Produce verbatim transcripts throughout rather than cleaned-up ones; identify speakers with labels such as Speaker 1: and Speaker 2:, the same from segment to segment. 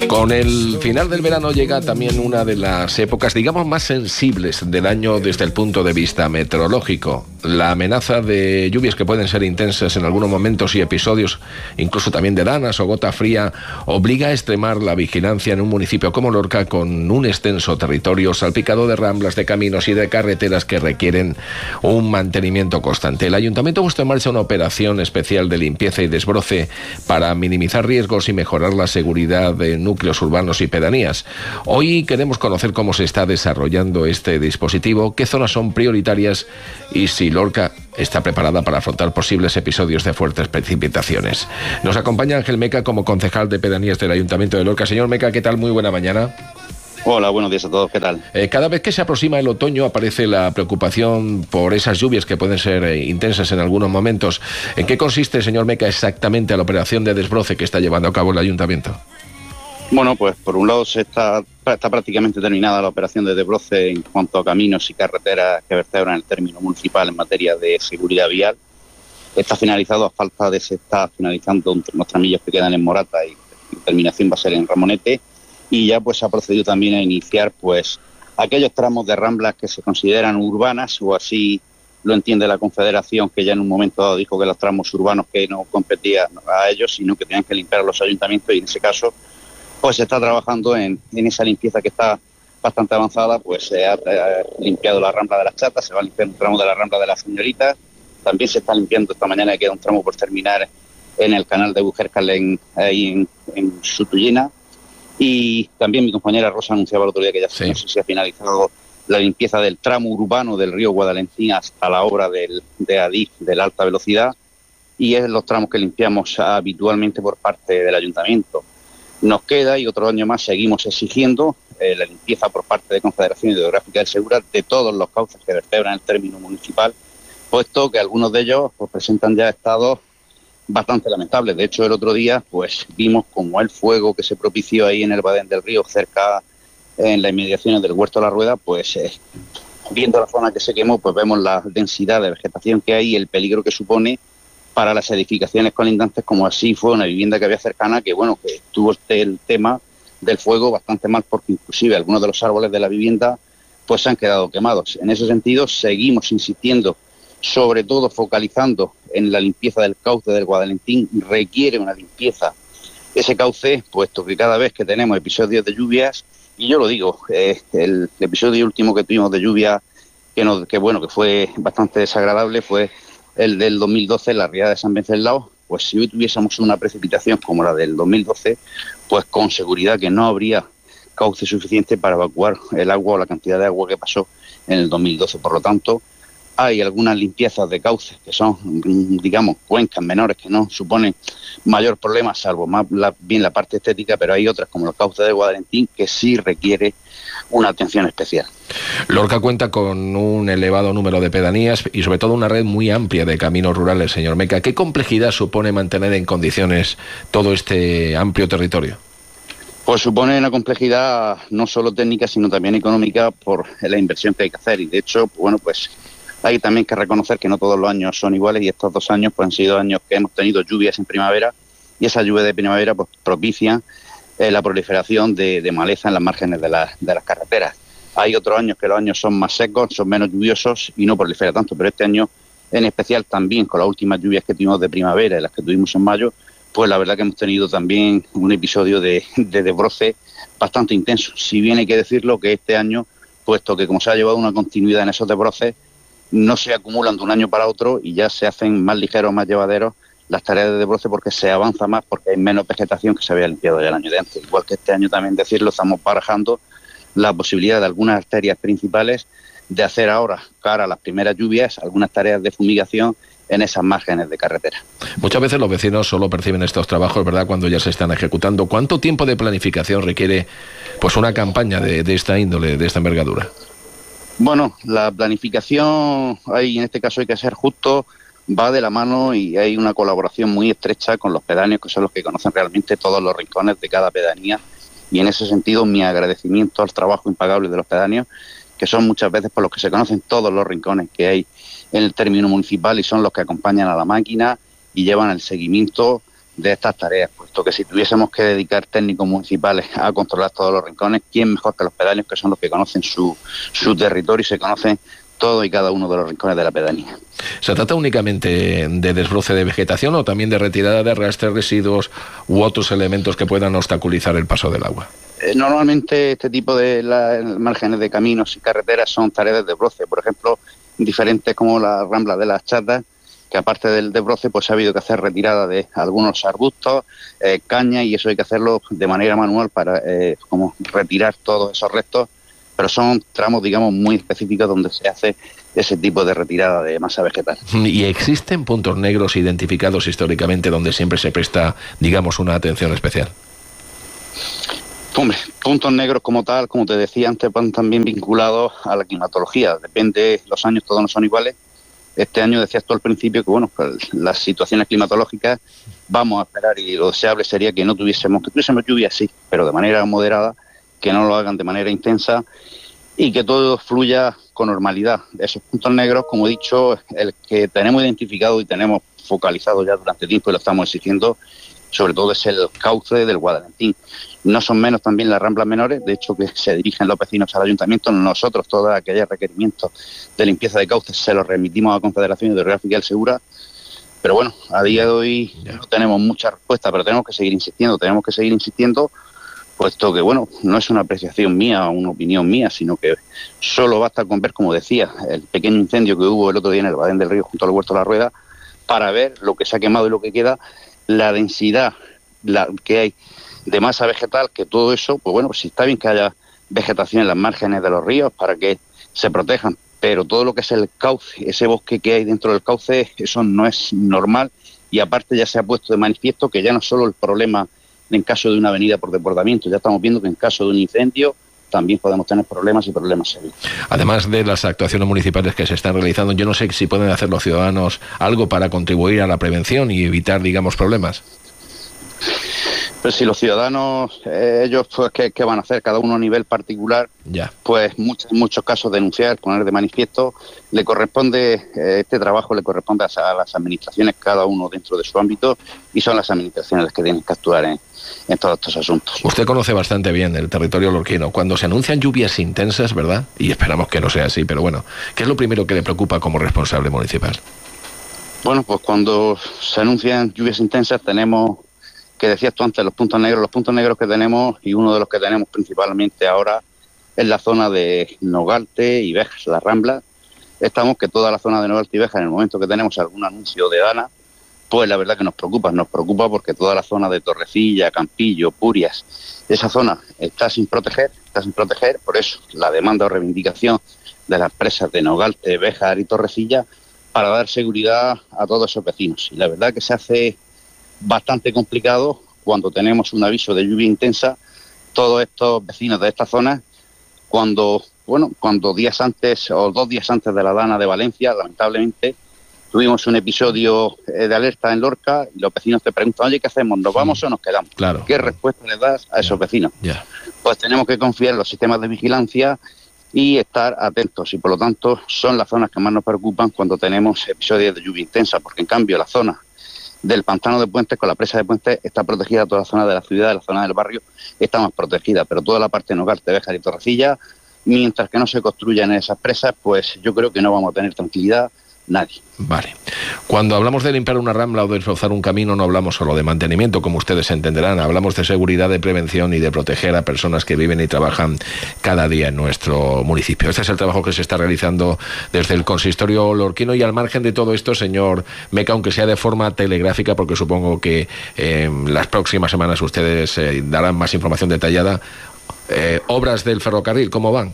Speaker 1: Con el final del verano llega también una de las épocas, digamos, más sensibles del año desde el punto de vista meteorológico. La amenaza de lluvias que pueden ser intensas en algunos momentos y episodios, incluso también de danas o gota fría, obliga a extremar la vigilancia en un municipio como Lorca, con un extenso territorio salpicado de ramblas, de caminos y de carreteras que requieren un mantenimiento constante. El Ayuntamiento ha puesto en marcha una operación especial de limpieza y desbroce para minimizar riesgos y mejorar la seguridad de núcleos urbanos y pedanías. Hoy queremos conocer cómo se está desarrollando este dispositivo, qué zonas son prioritarias y si Lorca está preparada para afrontar posibles episodios de fuertes precipitaciones. Nos acompaña Ángel Meca como concejal de pedanías del Ayuntamiento de Lorca. Señor Meca, ¿qué tal? Muy buena mañana.
Speaker 2: Hola, buenos días a todos, ¿qué tal?
Speaker 1: Eh, cada vez que se aproxima el otoño aparece la preocupación por esas lluvias que pueden ser eh, intensas en algunos momentos. ¿En qué consiste, señor Meca, exactamente la operación de desbroce que está llevando a cabo el Ayuntamiento?
Speaker 2: Bueno, pues por un lado se está, está prácticamente terminada la operación de desbroce en cuanto a caminos y carreteras que vertebran el término municipal en materia de seguridad vial. Está finalizado, a falta de se está finalizando unos tramillos que quedan en Morata y la terminación va a ser en Ramonete. Y ya pues se ha procedido también a iniciar pues aquellos tramos de ramblas que se consideran urbanas, o así lo entiende la Confederación, que ya en un momento dado dijo que los tramos urbanos que no competían a ellos, sino que tenían que limpiar a los ayuntamientos, y en ese caso pues se está trabajando en, en esa limpieza que está bastante avanzada. Pues se ha, ha limpiado la Rambla de las Chatas, se va a limpiar un tramo de la Rambla de las Señoritas, también se está limpiando esta mañana, queda un tramo por terminar en el canal de Bujercal en, ahí en, en Sutullina. Y también mi compañera Rosa anunciaba el otro día que ya sí. no sé si ha finalizado la limpieza del tramo urbano del río Guadalentín hasta la obra del, de Adif de la alta velocidad, y es los tramos que limpiamos habitualmente por parte del ayuntamiento. Nos queda, y otro año más seguimos exigiendo, eh, la limpieza por parte de Confederación Hidrográfica del Segura de todos los cauces que vertebran el término municipal, puesto que algunos de ellos pues, presentan ya estados bastante lamentables. De hecho, el otro día pues vimos como el fuego que se propició ahí en el Badén del Río, cerca en las inmediaciones del Huerto de la Rueda, pues eh, viendo la zona que se quemó, pues vemos la densidad de vegetación que hay y el peligro que supone para las edificaciones colindantes, como así fue una vivienda que había cercana, que bueno, que tuvo este, el tema del fuego bastante mal, porque inclusive algunos de los árboles de la vivienda pues se han quedado quemados. En ese sentido, seguimos insistiendo, sobre todo focalizando en la limpieza del cauce del Guadalentín. Requiere una limpieza ese cauce, puesto que cada vez que tenemos episodios de lluvias, y yo lo digo, eh, el episodio último que tuvimos de lluvia, que, nos, que bueno, que fue bastante desagradable, fue el del dos mil doce, la riada de San Venceslao. Pues si hoy tuviésemos una precipitación como la del dos mil doce, pues con seguridad que no habría cauce suficiente para evacuar el agua o la cantidad de agua que pasó en el dos mil doce. Por lo tanto, hay algunas limpiezas de cauces que son, digamos, cuencas menores que no suponen mayor problema, salvo más la, bien la parte estética, pero hay otras, como los cauces de Guadalentín, que sí requiere una atención especial.
Speaker 1: Lorca cuenta con un elevado número de pedanías y sobre todo una red muy amplia de caminos rurales, señor Meca. ¿Qué complejidad supone mantener en condiciones todo este amplio territorio?
Speaker 2: Pues supone una complejidad no solo técnica, sino también económica, por la inversión que hay que hacer. Y de hecho, bueno, pues hay también que reconocer que no todos los años son iguales, y estos dos años pues han sido años que hemos tenido lluvias en primavera, y esa lluvia de primavera pues propicia eh, la proliferación de, de maleza en las márgenes de, la, de las carreteras. Hay otros años que los años son más secos, son menos lluviosos y no prolifera tanto, pero este año en especial también, con las últimas lluvias que tuvimos de primavera y las que tuvimos en mayo, pues la verdad que hemos tenido también un episodio de, de desbroce bastante intenso. Si bien hay que decirlo que este año, puesto que como se ha llevado una continuidad en esos desbroces, no se acumulan de un año para otro y ya se hacen más ligeros, más llevaderos las tareas de desbroce, porque se avanza más, porque hay menos vegetación que se había limpiado ya el año de antes. Igual que este año también decirlo, estamos barajando la posibilidad de algunas arterias principales de hacer ahora, cara a las primeras lluvias, algunas tareas de fumigación en esas márgenes de carretera.
Speaker 1: Muchas veces los vecinos solo perciben estos trabajos, ¿verdad?, cuando ya se están ejecutando. ¿Cuánto tiempo de planificación requiere pues una campaña de, de esta índole, de esta envergadura?
Speaker 2: Bueno, la planificación, hay, en este caso hay que ser justo, va de la mano, y hay una colaboración muy estrecha con los pedáneos, que son los que conocen realmente todos los rincones de cada pedanía, y en ese sentido mi agradecimiento al trabajo impagable de los pedáneos, que son muchas veces por los que se conocen todos los rincones que hay en el término municipal, y son los que acompañan a la máquina y llevan el seguimiento de estas tareas, puesto que si tuviésemos que dedicar técnicos municipales a controlar todos los rincones, ¿quién mejor que los pedáneos, que son los que conocen su, su territorio y se conocen todo y cada uno de los rincones de la pedanía?
Speaker 1: ¿Se trata únicamente de desbroce de vegetación o también de retirada de arrastres, residuos u otros elementos que puedan obstaculizar el paso del agua?
Speaker 2: Eh, normalmente este tipo de la, márgenes de caminos y carreteras son tareas de desbroce, por ejemplo, diferentes como la Rambla de las Chatas, que aparte del desbroce pues ha habido que hacer retirada de algunos arbustos, eh, cañas, y eso hay que hacerlo de manera manual para eh, como retirar todos esos restos, pero son tramos, digamos, muy específicos donde se hace ese tipo de retirada de masa vegetal.
Speaker 1: ¿Y existen puntos negros identificados históricamente donde siempre se presta, digamos, una atención especial?
Speaker 2: Hombre, puntos negros como tal, como te decía antes, van también vinculados a la climatología. Depende, los años todos no son iguales. Este año decías tú al principio que, bueno, pues las situaciones climatológicas vamos a esperar, y lo deseable sería que no tuviésemos, que tuviésemos lluvia, sí, pero de manera moderada, que no lo hagan de manera intensa y que todo fluya con normalidad. Esos puntos negros, como he dicho, el que tenemos identificado y tenemos focalizado ya durante tiempo y lo estamos exigiendo, sobre todo es el cauce del Guadalentín. No son menos también las ramblas menores, de hecho que se dirigen los vecinos al ayuntamiento. Nosotros todos aquellos requerimientos de limpieza de cauces se los remitimos a la Confederación Hidrográfica del Segura, pero bueno, a día de hoy no tenemos mucha respuesta, pero tenemos que seguir insistiendo, tenemos que seguir insistiendo, puesto que, bueno, no es una apreciación mía o una opinión mía, sino que solo basta con ver, como decía, el pequeño incendio que hubo el otro día en el Badén del Río junto al Huerto de la Rueda, para ver lo que se ha quemado y lo que queda, la densidad la que hay de masa vegetal, que todo eso, pues bueno, pues sí está bien que haya vegetación en las márgenes de los ríos para que se protejan, pero todo lo que es el cauce, ese bosque que hay dentro del cauce, eso no es normal, y aparte ya se ha puesto de manifiesto que ya no es solo el problema en caso de una avenida por desbordamiento, ya estamos viendo que en caso de un incendio también podemos tener problemas y problemas serios.
Speaker 1: Además de las actuaciones municipales que se están realizando, yo no sé si pueden hacer los ciudadanos algo para contribuir a la prevención y evitar, digamos, problemas.
Speaker 2: Pues si los ciudadanos, eh, ellos, pues, ¿qué, ¿qué van a hacer? Cada uno a nivel particular,
Speaker 1: ya.
Speaker 2: Pues muchos, en muchos casos denunciar, poner de manifiesto. Le corresponde, eh, este trabajo le corresponde a, a las administraciones, cada uno dentro de su ámbito, y son las administraciones las que tienen que actuar en, en todos estos asuntos.
Speaker 1: Usted conoce bastante bien el territorio lorquino. Cuando se anuncian lluvias intensas, ¿verdad? Y esperamos que no sea así, pero bueno, ¿qué es lo primero que le preocupa como responsable municipal?
Speaker 2: Bueno, pues cuando se anuncian lluvias intensas tenemos, que decías tú antes, los puntos negros. Los puntos negros que tenemos, y uno de los que tenemos principalmente ahora, es la zona de Nogalte y Béjar, la Rambla. Estamos que toda la zona de Nogalte y Béjar, en el momento que tenemos algún anuncio de Dana, pues la verdad que nos preocupa, nos preocupa porque toda la zona de Torrecilla, Campillo, Purias, esa zona está sin proteger, está sin proteger, por eso la demanda o reivindicación de las presas de Nogalte, Béjar y Torrecilla, para dar seguridad a todos esos vecinos. Y la verdad que se hace bastante complicado cuando tenemos un aviso de lluvia intensa, todos estos vecinos de esta zona, cuando, bueno, cuando días antes o dos días antes de la Dana de Valencia, lamentablemente, tuvimos un episodio de alerta en Lorca y los vecinos te preguntan, oye, ¿qué hacemos? ¿Nos vamos o nos quedamos?
Speaker 1: Claro.
Speaker 2: ¿Qué respuesta le das a esos
Speaker 1: ya,
Speaker 2: vecinos?
Speaker 1: Ya.
Speaker 2: Pues tenemos que confiar en los sistemas de vigilancia y estar atentos, y por lo tanto son las zonas que más nos preocupan cuando tenemos episodios de lluvia intensa, porque en cambio la zona del pantano de Puentes con la presa de Puentes está protegida, toda la zona de la ciudad, la zona del barrio está más protegida, pero toda la parte de Nogalte, Béjar y Torrecilla, mientras que no se construyan esas presas, pues yo creo que no vamos a tener tranquilidad nadie.
Speaker 1: Vale. Cuando hablamos de limpiar una rambla o de desbrozar un camino, no hablamos solo de mantenimiento, como ustedes entenderán, hablamos de seguridad, de prevención y de proteger a personas que viven y trabajan cada día en nuestro municipio. Este es el trabajo que se está realizando desde el consistorio lorquino, y al margen de todo esto, señor Meca, aunque sea de forma telegráfica, porque supongo que eh, en las próximas semanas ustedes eh, darán más información detallada, eh, obras del ferrocarril, ¿cómo van?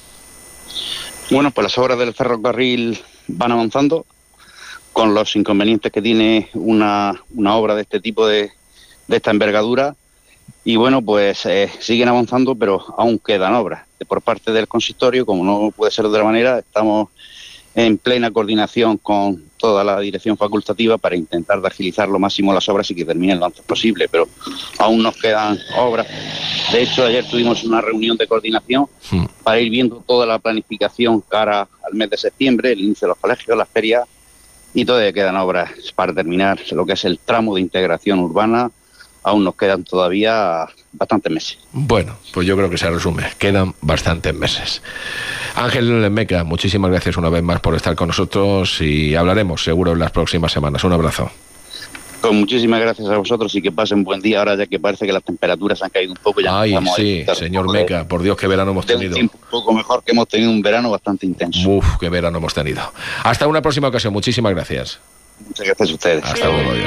Speaker 2: Bueno, pues las obras del ferrocarril van avanzando, con los inconvenientes que tiene una, una obra de este tipo, de, de esta envergadura, y bueno, pues eh, siguen avanzando, pero aún quedan obras. Por parte del consistorio, como no puede ser de otra manera, estamos en plena coordinación con toda la dirección facultativa para intentar de agilizar lo máximo las obras y que terminen lo antes posible, pero aún nos quedan obras. De hecho, ayer tuvimos una reunión de coordinación sí. para ir viendo toda la planificación cara al mes de septiembre, el inicio de los colegios, las ferias, y todavía quedan obras para terminar lo que es el tramo de integración urbana. Aún nos quedan todavía bastantes meses.
Speaker 1: Bueno, pues yo creo que se resume. Quedan bastantes meses. Ángel Meca, muchísimas gracias una vez más por estar con nosotros y hablaremos seguro en las próximas semanas. Un abrazo.
Speaker 2: Con muchísimas gracias a vosotros y que pasen buen día ahora, ya que parece que las temperaturas han caído un poco. Ya
Speaker 1: Ay, sí, señor Meca, de, por Dios, qué verano hemos tenido.
Speaker 2: Un, un poco mejor, que hemos tenido un verano bastante intenso.
Speaker 1: Uf, qué verano hemos tenido. Hasta una próxima ocasión. Muchísimas gracias.
Speaker 2: Muchas gracias a ustedes.
Speaker 1: Hasta luego, adiós.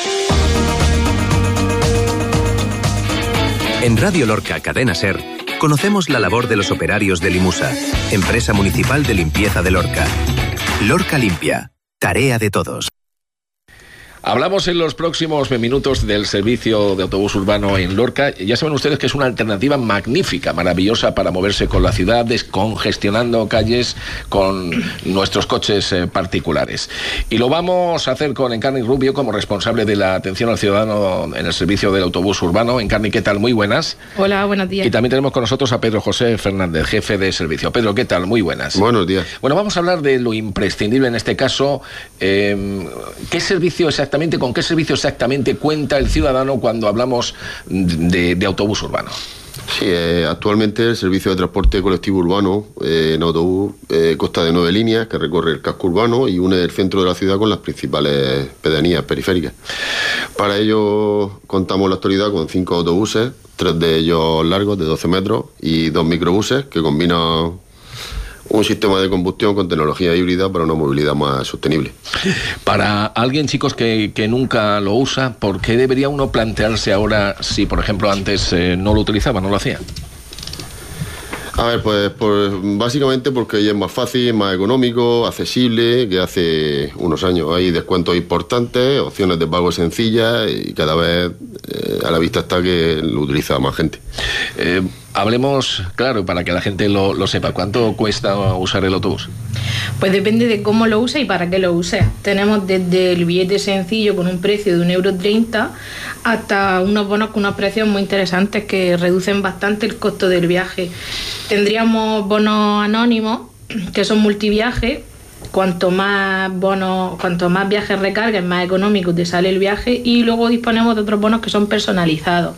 Speaker 3: En Radio Lorca Cadena Ser conocemos la labor de los operarios de Limusa, empresa municipal de limpieza de Lorca. Lorca Limpia, tarea de todos.
Speaker 1: Hablamos en los próximos minutos del servicio de autobús urbano en Lorca. Ya saben ustedes que es una alternativa magnífica, maravillosa para moverse con la ciudad, descongestionando calles con nuestros coches eh, particulares. Y lo vamos a hacer con Encarni Rubio como responsable de la atención al ciudadano en el servicio del autobús urbano. Encarni, ¿qué tal? Muy buenas.
Speaker 4: Hola, buenos días.
Speaker 1: Y también tenemos con nosotros a Pedro José Fernández, jefe de servicio. Pedro, ¿qué tal? Muy buenas.
Speaker 5: Buenos días.
Speaker 1: Bueno, vamos a hablar de lo imprescindible en este caso. Eh, ¿Qué servicio exactamente? ¿Con qué servicio exactamente cuenta el ciudadano cuando hablamos de, de autobús urbano?
Speaker 5: Sí, eh, actualmente el servicio de transporte colectivo urbano eh, en autobús eh, consta de nueve líneas que recorre el casco urbano y une el centro de la ciudad con las principales pedanías periféricas. Para ello contamos en la actualidad con cinco autobuses, tres de ellos largos de doce metros y dos microbuses que combinan un sistema de combustión con tecnología híbrida para una movilidad más sostenible.
Speaker 1: Para alguien, chicos, que, que nunca lo usa, ¿por qué debería uno plantearse ahora si, por ejemplo, antes eh, no lo utilizaba, no lo hacía?
Speaker 5: A ver, pues, pues básicamente porque ya es más fácil, más económico, accesible que hace unos años. Hay descuentos importantes, opciones de pago sencillas y cada vez eh, a la vista está que lo utiliza más gente.
Speaker 1: Eh, hablemos, claro, para que la gente lo, lo sepa. ¿Cuánto cuesta usar el autobús?
Speaker 4: Pues depende de cómo lo use y para qué lo use. Tenemos desde el billete sencillo con un precio de un euro treinta hasta unos bonos con unos precios muy interesantes que reducen bastante el costo del viaje. Tendríamos bonos anónimos que son multiviajes. Cuanto más bonos, cuanto más viajes recargues, más económico te sale el viaje, y luego disponemos de otros bonos que son personalizados.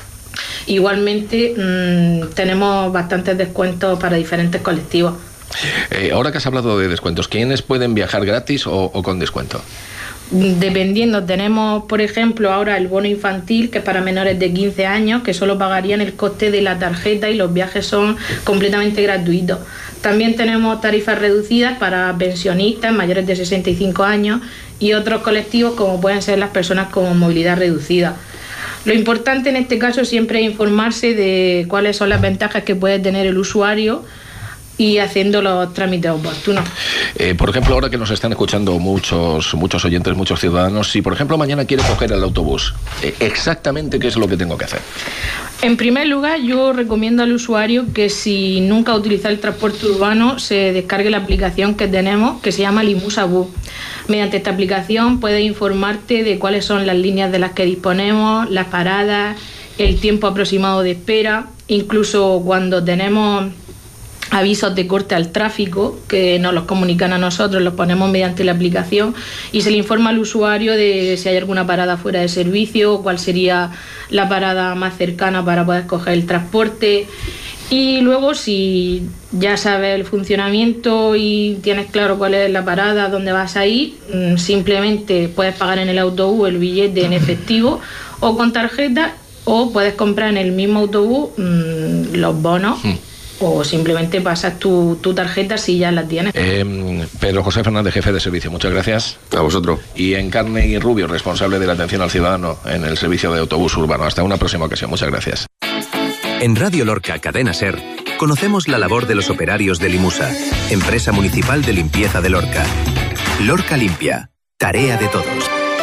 Speaker 4: Igualmente mmm, tenemos bastantes descuentos para diferentes colectivos.
Speaker 1: Eh, ahora que has hablado de descuentos, ¿quiénes pueden viajar gratis o, o con descuento?
Speaker 4: Dependiendo, tenemos por ejemplo ahora el bono infantil, que es para menores de quince años, que solo pagarían el coste de la tarjeta y los viajes son completamente gratuitos. También tenemos tarifas reducidas para pensionistas mayores de sesenta y cinco años y otros colectivos como pueden ser las personas con movilidad reducida. Lo importante en este caso siempre es informarse de cuáles son las ventajas que puede tener el usuario y haciendo los trámites oportunos.
Speaker 1: Eh, por ejemplo, ahora que nos están escuchando muchos muchos oyentes, muchos ciudadanos, si por ejemplo mañana quiero coger el autobús, eh, exactamente qué es lo que tengo que hacer.
Speaker 4: En primer lugar, yo recomiendo al usuario que si nunca utiliza el transporte urbano, se descargue la aplicación que tenemos, que se llama Limusa Bus. Mediante esta aplicación puedes informarte de cuáles son las líneas de las que disponemos, las paradas, el tiempo aproximado de espera, incluso cuando tenemos avisos de corte al tráfico que nos los comunican a nosotros, los ponemos mediante la aplicación y se le informa al usuario de si hay alguna parada fuera de servicio, cuál sería la parada más cercana para poder coger el transporte. Y luego, si ya sabes el funcionamiento y tienes claro cuál es la parada, dónde vas a ir, simplemente puedes pagar en el autobús el billete en efectivo o con tarjeta, o puedes comprar en el mismo autobús mmm, los bonos. Hmm. O simplemente pasas tu, tu tarjeta si ya la tienes.
Speaker 1: Eh, Pedro José Fernández, jefe de servicio, muchas gracias.
Speaker 5: A vosotros.
Speaker 1: Y Encarni Rubio, responsable de la atención al ciudadano en el servicio de autobús urbano. Hasta una próxima ocasión. Muchas gracias.
Speaker 3: En Radio Lorca Cadena Ser conocemos la labor de los operarios de Limusa, empresa municipal de limpieza de Lorca. Lorca Limpia, tarea de todos.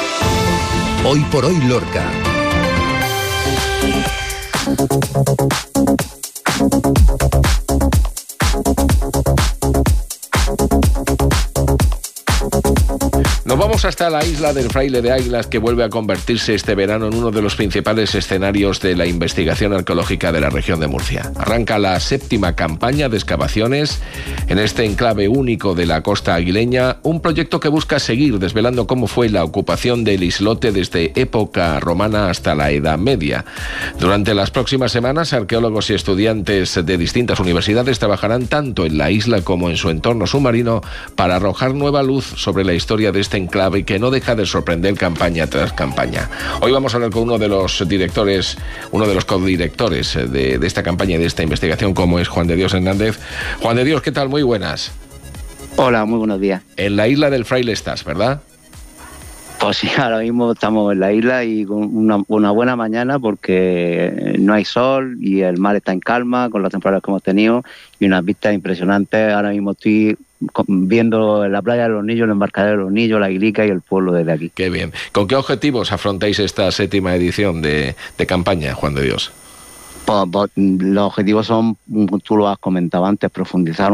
Speaker 6: Hoy por hoy Lorca.
Speaker 1: Nos vamos Vamos hasta la isla del Fraile de Águilas, que vuelve a convertirse este verano en uno de los principales escenarios de la investigación arqueológica de la región de Murcia. Arranca la séptima campaña de excavaciones en este enclave único de la costa aguileña, un proyecto que busca seguir desvelando cómo fue la ocupación del islote desde época romana hasta la Edad Media. Durante las próximas semanas, arqueólogos y estudiantes de distintas universidades trabajarán tanto en la isla como en su entorno submarino para arrojar nueva luz sobre la historia de este enclave que no deja de sorprender campaña tras campaña. Hoy vamos a hablar con uno de los directores, uno de los codirectores de, de esta campaña y de esta investigación, como es Juan de Dios Hernández. Juan de Dios, ¿qué tal? Muy buenas.
Speaker 7: Hola, muy buenos días.
Speaker 1: En la isla del Fraile estás, ¿verdad?
Speaker 7: Pues sí, ahora mismo estamos en la isla y con una, una buena mañana porque no hay sol y el mar está en calma con las temporadas que hemos tenido y unas vistas impresionantes. Ahora mismo estoy viendo en la playa de Los Nillos, el embarcadero de Los Nillos, la Ilica y el pueblo desde aquí.
Speaker 1: Qué bien. ¿Con qué objetivos afrontáis esta séptima edición de, de campaña, Juan de Dios?
Speaker 7: Pues, pues, los objetivos son, tú lo has comentado antes, profundizar